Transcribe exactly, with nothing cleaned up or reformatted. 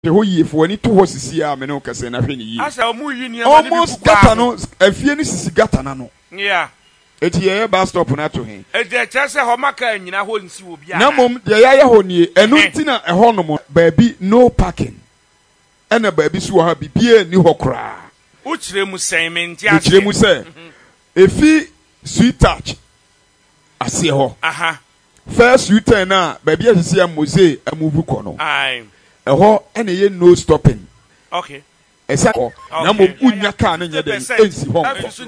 ho yie fo ani to ho sisi a me no kase na hwe ni yie asa omu yi ni almost gata no afie ni sisi gata na no yeah eti ye bus stop na to he e de chese ho maka nyina ho nsi wo bia na mom de ya ya ho nie enu ntina e ho no mo baabi no parking ena baabi so ha bibie ni ho kra u kire mu sen me ntia kire mu se efi sweet touch ase ho aha first you turn na baabi asisi am mose amuvu ko no ai eho ene ye no stopping okay esa na mom unya ka na nya den ensi ho